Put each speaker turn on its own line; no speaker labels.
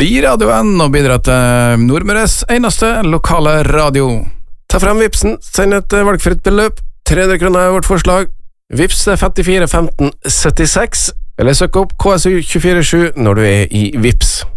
bli radioen og bidra til Nordmøres eneste lokale radio.
Ta frem Vipsen, send et valgfritt beløp. 300 kroner er vårt forslag. Vips 54 15 76, eller søk opp KSU 247 når du er i Vips.